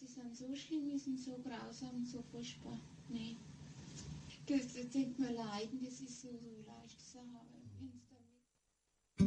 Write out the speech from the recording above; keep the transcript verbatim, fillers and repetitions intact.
die sind so schlimm, die sind so grausam, so furchtbar. Nee. Das, das denkt man leiden, das ist so, so leicht Sache. Aber wenn's